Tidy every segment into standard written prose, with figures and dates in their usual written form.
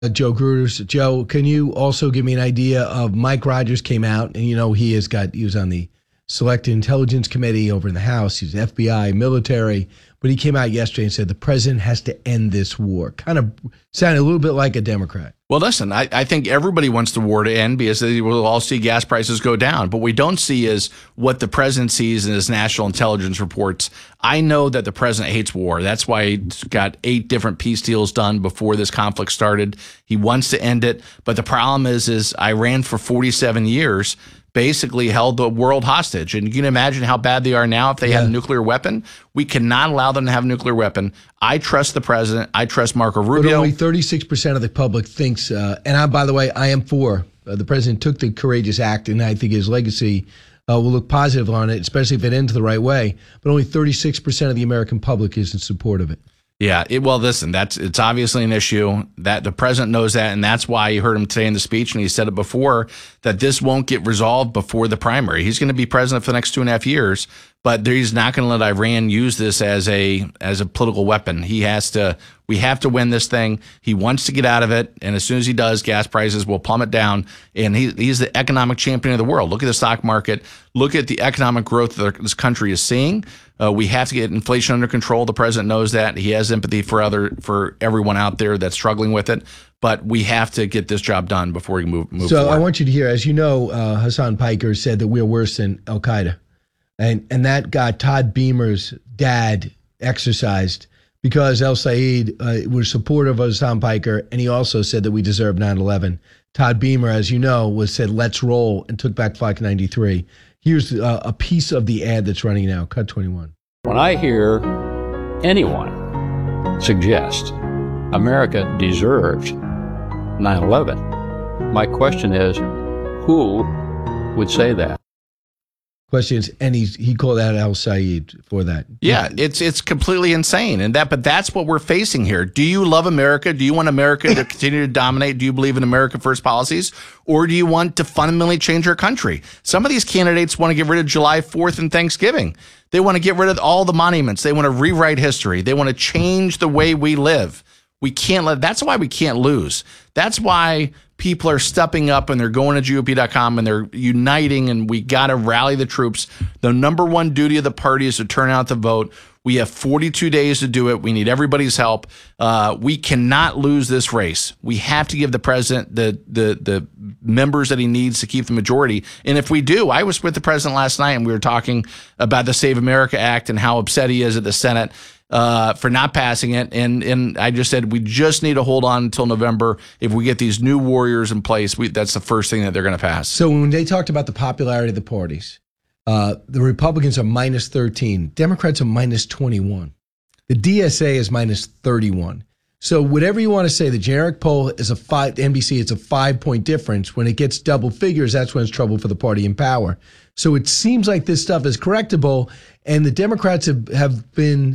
Joe Gruters. Joe, can you also give me an idea of Mike Rogers came out and, he was on the Select Intelligence Committee over in the House. He's FBI, military, but he came out yesterday and said the president has to end this war. Kind of sounded a little bit like a Democrat. Well, listen, I think everybody wants the war to end because they will all see gas prices go down. But what we don't see is what the president sees in his national intelligence reports. I know that the president hates war. That's why he got 8 different peace deals done before this conflict started. He wants to end it. But the problem is Iran for 47 years basically held the world hostage. And you can imagine how bad they are now if they had a nuclear weapon. We cannot allow them to have a nuclear weapon. I trust the president. I trust Marco Rubio. But only 36% of the public thinks, by the way, I am for. The president took the courageous act, and I think his legacy will look positive on it, especially if it ends the right way. But only 36% of the American public is in support of it. Yeah, listen, it's obviously an issue that the president knows that, and that's why you heard him today in the speech, and he said it before, that this won't get resolved before the primary. He's going to be president for the next 2.5 years, but he's not going to let Iran use this as a political weapon. We have to win this thing. He wants to get out of it, and as soon as he does, gas prices will plummet down, and he's the economic champion of the world. Look at the stock market. Look at the economic growth that this country is seeing. We have to get inflation under control. The president knows that. He has empathy for everyone out there that's struggling with it. But we have to get this job done before we move so forward. I want you to hear, as you know, Hassan Piker said that we're worse than Al-Qaeda. And that got Todd Beamer's dad exercised because El Sayed was supportive of Hassan Piker, and he also said that we deserve 9/11. Todd Beamer, as you know, said, let's roll, and took back Flak 93. Here's a piece of the ad that's running now. Cut 21. When I hear anyone suggest America deserves 9/11, my question is, who would say that? Questions, and he called out Al Sayed for that. Yeah, it's completely insane, but that's what we're facing here. Do you love America? Do you want America to continue to dominate? Do you believe in America First policies, or do you want to fundamentally change our country? Some of these candidates want to get rid of July 4th and Thanksgiving. They want to get rid of all the monuments. They want to rewrite history. They want to change the way we live. That's why we can't lose. That's why people are stepping up and they're going to GOP.com and they're uniting, and we got to rally the troops. The number one duty of the party is to turn out the vote. We have 42 days to do it. We need everybody's help. We cannot lose this race. We have to give the president the members that he needs to keep the majority. And if we do, I was with the president last night and we were talking about the Save America Act and how upset he is at the Senate for not passing it. And I just said, we just need to hold on until November. If we get these new warriors in place, that's the first thing that they're going to pass. So when they talked about the popularity of the parties, the Republicans are minus 13. Democrats are minus 21. The DSA is minus 31. So whatever you want to say, the generic poll is NBC, it's a 5-point difference. When it gets double figures, that's when it's trouble for the party in power. So it seems like this stuff is correctable, and the Democrats have been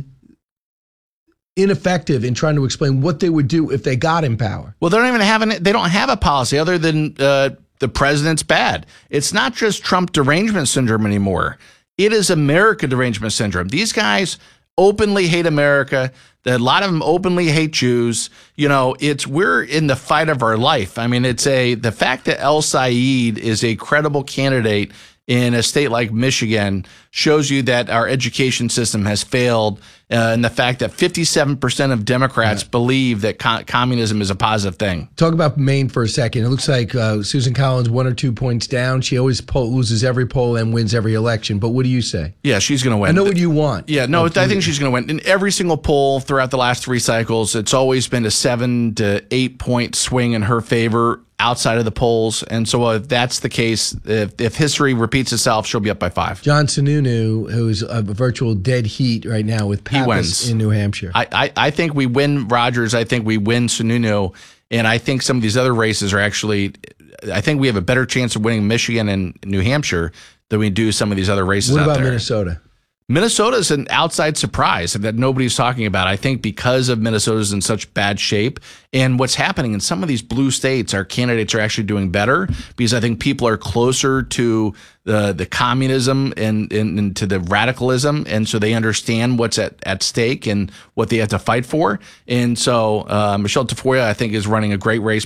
ineffective in trying to explain what they would do if they got in power. Well, they don't have a policy other than the president's bad. It's not just Trump derangement syndrome anymore. It is America derangement syndrome. These guys openly hate America. A lot of them openly hate Jews. We're in the fight of our life. I mean, the fact that El Sayed is a credible candidate in a state like Michigan shows you that our education system has failed, and the fact that 57% of Democrats believe that communism is a positive thing. Talk about Maine for a second. It looks like Susan Collins 1 or 2 points down. She always loses every poll and wins every election. But what do you say? Yeah, she's going to win. I know what you want. Yeah, no, I think she's going to win. In every single poll throughout the last 3 cycles, it's always been a 7 to 8 point swing in her favor outside of the polls. And so if that's the case, if history repeats itself, she'll be up by 5. John Sununu, who's a virtual dead heat right now with Pappas in New Hampshire. I think we win Rogers. I think we win Sununu. And I think some of these other races are I think we have a better chance of winning Michigan and New Hampshire than we do some of these other races out there. What about Minnesota? Minnesota is an outside surprise that nobody's talking about. I think because of Minnesota's in such bad shape, and what's happening in some of these blue states, our candidates are actually doing better because I think people are closer to the communism and to the radicalism, and so they understand what's at stake and what they have to fight for. And so Michelle Tafoya, I think, is running a great race.